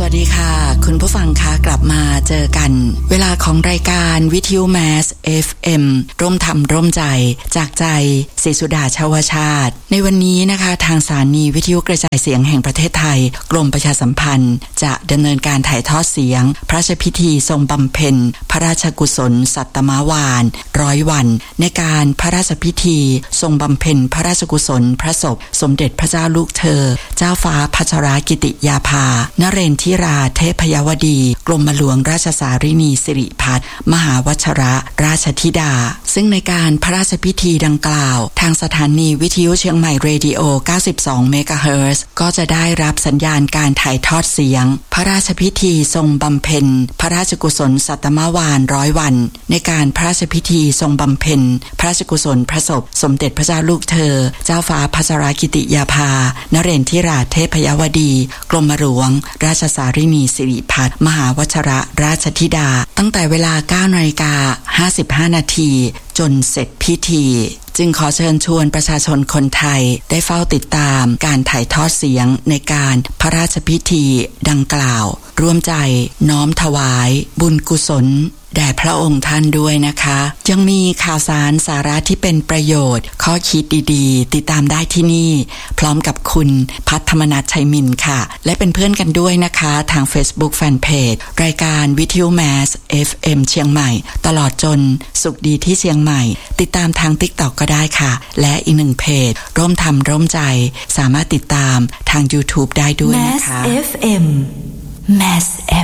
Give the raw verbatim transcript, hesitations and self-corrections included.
วัสดีค่ะคุณผู้ฟังคะกลับมาเจอกันเวลาของรายการวิทยุแมส เอฟ เอ็ม ร่วมทำร่วมใจจากใจศรีสุดาชวชาติในวันนี้นะคะทางสถานีวิทยุกระจายเสียงแห่งประเทศไทยกรมประชาสัมพันธ์จะดำเนินการถ่ายทอดเสียงพระราชพิธีทรงบำเพ็ญพระราชกุศลสัตตมวาฬร้อยวันในการพระราชพิธีทรงบำเพ็ญพระราชกุศลพระศพสมเด็จพระเจ้าลูกเธอเจ้าฟ้าพัชรกิติยาภานเรนทิราเทพยวดีกรมหลวงราชสารินีสิริพัฒน์มหาวชระราชธิดาซึ่งในการพระราชพิธีดังกล่าวทางสถานีวิทยุเชียงใหม่เรดิโอ เก้าสิบสอง เมกะเฮิรตซ์ก็จะได้รับสัญญาณการถ่ายทอดเสียงพระราชพิธีทรงบำเพ็ญพระราชกุศลสัตตมวาฬร้อยวันในการพระราชพิธีทรงบำเพ็ญพระราชกุศลพระศพสมเด็จพระเจ้าลูกเธอเจ้าฟ้าพัชรกิติยาภานเรนทิราเทพยวดีกรมหลวงราชสารินีสิริพัฒน์มหาวชระราชธิดาตั้งแต่เวลา เก้านาฬิกาห้าสิบห้านาทีจนเสร็จพิธีจึงขอเชิญชวนประชาชนคนไทยได้เฝ้าติดตามการถ่ายทอดเสียงในการพระราชพิธีดังกล่าวร่วมใจน้อมถวายบุญกุศลแด่พระองค์ท่านด้วยนะคะยังมีข่าวสารสาระที่เป็นประโยชน์ข้อคิดดีๆติดตามได้ที่นี่พร้อมกับคุณพัฒธรรมนัสชัยมินค่ะและเป็นเพื่อนกันด้วยนะคะทาง Facebook Fanpage รายการวิทยุแมส เอฟ เอ็ม เชียงใหม่ตลอดจนสุขดีที่เชียงใหม่ติดตามทาง TikTok ก็ได้ค่ะและอีกหนึ่งเพจร่วมทำร่วมใจสามารถติดตามทาง YouTube ได้ด้วยนะคะ Mass เอฟ เอ็ม Mass เอ